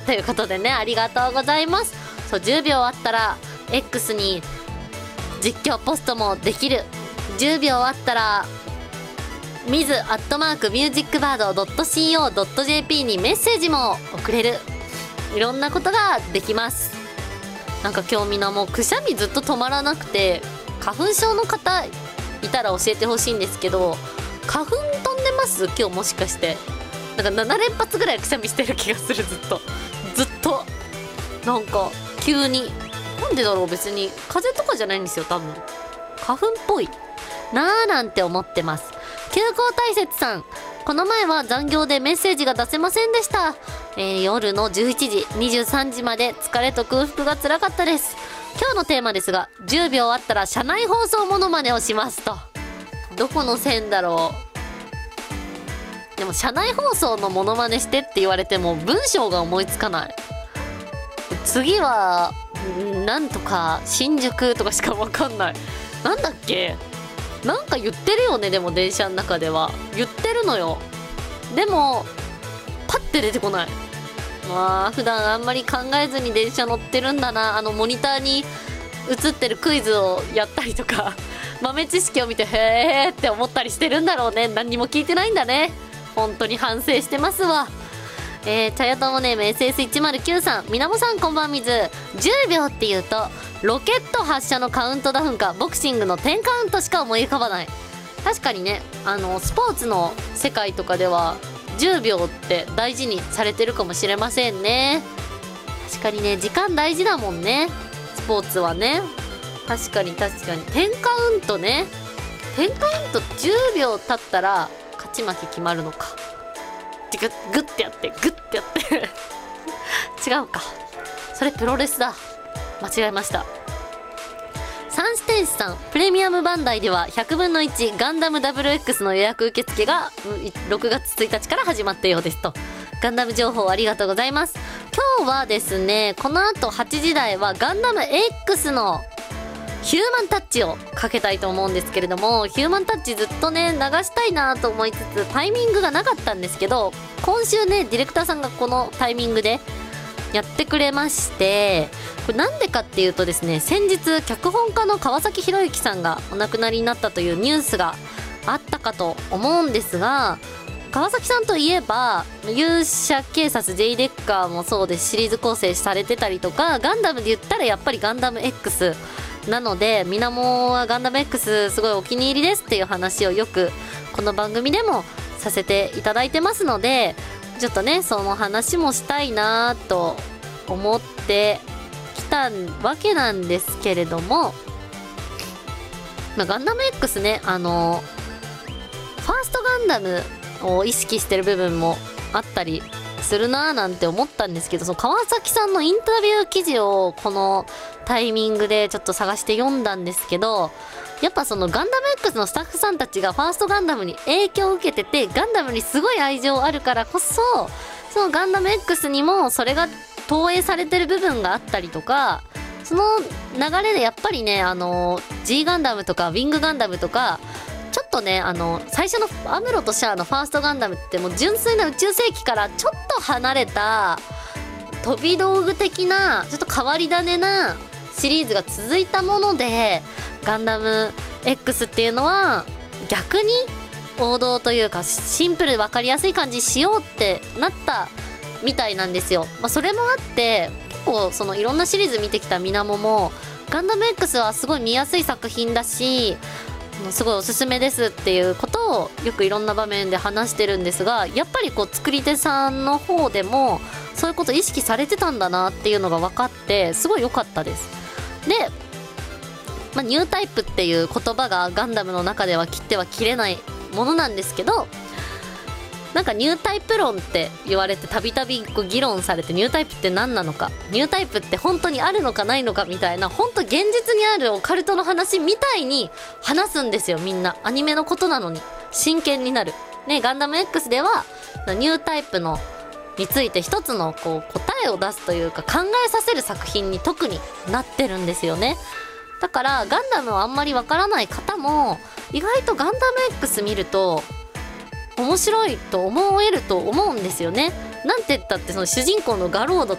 ということでね、ありがとうございます。そう、10秒あったら X に実況ポストもできる。10秒あったらmiz@musicbird.co.jp にメッセージも送れる。いろんなことができます。なんか今日みんなもうくしゃみずっと止まらなくて、花粉症の方いたら教えてほしいんですけど、花粉飛んでます？今日もしかして。なんか7連発ぐらいくしゃみしてる気がする。ずっとなんか急に。なんでだろう。別に風邪とかじゃないんですよ、多分花粉っぽいなーなんて思ってます。休校大切さん、この前は残業でメッセージが出せませんでした。夜の11時23時まで疲れと空腹が辛かったです。今日のテーマですが、10秒あったら車内放送モノマネをしますと。どこの線だろう。でも車内放送のモノマネしてって言われても文章が思いつかない。次はなんとか新宿とかしかわかんない。なんだっけ、なんか言ってるよね。でも電車の中では言ってるのよ。でもパッて出てこない。まあ普段あんまり考えずに電車乗ってるんだな。モニターに映ってるクイズをやったりとか豆知識を見てへーって思ったりしてるんだろうね。何にも聞いてないんだね。本当に反省してますわ。チャヤトモネーム SS109 さん、みなもさんこんばんみず。10秒っていうとロケット発射のカウントダウンかボクシングの10カウントしか思い浮かばない。確かにね、スポーツの世界とかでは10秒って大事にされてるかもしれませんね。確かにね、時間大事だもんね、スポーツはね。確かに10カウントね。10カウント10秒経ったら勝ち負け決まるのか。グッてやって違うか、それプロレスだ。間違えました。サンステージさん、プレミアムバンダイでは100分の1ガンダム WX の予約受付が6月1日から始まったようですと。ガンダム情報ありがとうございます。今日はですね、この後8時台はガンダム X のヒューマンタッチをかけたいと思うんですけれども、ヒューマンタッチずっとね流したいなと思いつつタイミングがなかったんですけど、今週ねディレクターさんがこのタイミングでやってくれまして、これなんでかっていうとですね、先日脚本家の川崎博之さんがお亡くなりになったというニュースがあったかと思うんですが、川崎さんといえば勇者警察 J デッカーもそうです、シリーズ構成されてたりとか、ガンダムで言ったらやっぱりガンダム Xなので、みなもはガンダム X すごいお気に入りですっていう話をよくこの番組でもさせていただいてますので、ちょっとねその話もしたいなと思ってきたわけなんですけれども、ガンダム X ね、ファーストガンダムを意識してる部分もあったりするなーなんて思ったんですけど、その川崎さんのインタビュー記事をこのタイミングでちょっと探して読んだんですけど、やっぱそのガンダム X のスタッフさんたちがファーストガンダムに影響を受けてて、ガンダムにすごい愛情あるからこそ、そのガンダム X にもそれが投影されてる部分があったりとか、その流れでやっぱりねG ガンダムとかウィングガンダムとか、ちょっとね最初のアムロとシャアのファーストガンダムってもう純粋な宇宙世紀からちょっと離れた飛び道具的なちょっと変わり種なシリーズが続いたもので、ガンダム X っていうのは逆に王道というかシンプルで分かりやすい感じしようってなったみたいなんですよ。それもあって結構そのいろんなシリーズ見てきたみなももガンダム X はすごい見やすい作品だし、すごいおすすめですっていうことをよくいろんな場面で話してるんですが、やっぱりこう作り手さんの方でもそういうこと意識されてたんだなっていうのが分かってすごい良かったです。で、ニュータイプっていう言葉がガンダムの中では切っては切れないものなんですけど、なんかニュータイプ論って言われてたびたび議論されて、ニュータイプって何なのか、ニュータイプって本当にあるのかないのかみたいな、本当現実にあるオカルトの話みたいに話すんですよ。みんなアニメのことなのに真剣になるね。ガンダム X ではニュータイプのについて一つのこう答えを出すというか考えさせる作品に特になってるんですよね。だからガンダムはあんまりわからない方も意外とガンダム X 見ると面白いと思えると思うんですよね。なんて言ったってその主人公のガロード